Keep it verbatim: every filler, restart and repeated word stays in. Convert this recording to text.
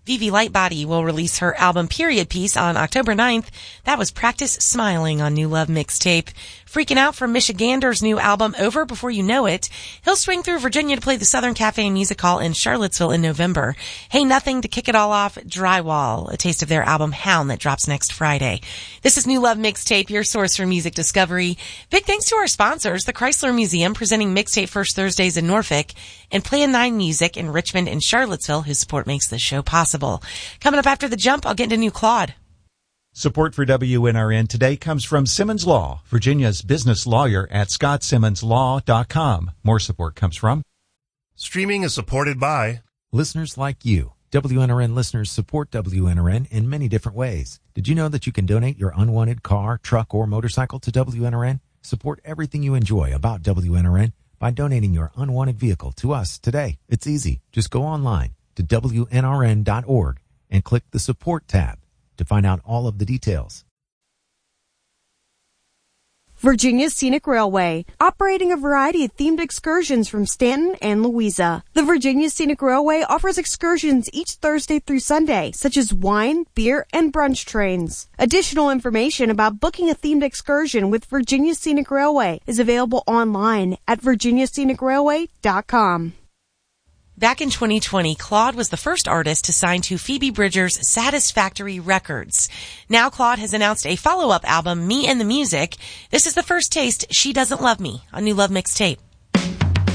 Vivi Lightbody will release her album Period Piece on October ninth. That was Practice Smiling on New Love Mixtape. Freaking Out from Michigander's new album Over Before You Know It. He'll swing through Virginia to play the Southern Cafe Music Hall in Charlottesville in November. Hey Nothing to kick it all off, Drywall, a taste of their album Hound that drops next Friday. This is New Love Mixtape, your source for music discovery. Big thanks to our sponsors, the Chrysler Museum presenting Mixtape First Thursdays in Norfolk, and Plan nine Music in Richmond and Charlottesville, whose support makes this show possible. Coming up after the jump, I'll get into new Claude. Support for W N R N today comes from Simmons Law, Virginia's business lawyer at scott simmons law dot com. More support comes from Streaming is supported by listeners like you. W N R N listeners support W N R N in many different ways. Did you know that you can donate your unwanted car, truck, or motorcycle to W N R N? Support everything you enjoy about W N R N by donating your unwanted vehicle to us today. It's easy. Just go online to W N R N dot org and click the support tab to find out all of the details. Virginia Scenic Railway, operating a variety of themed excursions from Stanton and Louisa. The Virginia Scenic Railway offers excursions each Thursday through Sunday, such as wine, beer, and brunch trains. Additional information about booking a themed excursion with Virginia Scenic Railway is available online at virginia scenic railway dot com. Back in twenty twenty, Claude was the first artist to sign to Phoebe Bridgers' Satisfactory Records. Now Claude has announced a follow-up album, Me and the Music. This is the first taste, She Doesn't Love Me, on New Love Mixtape.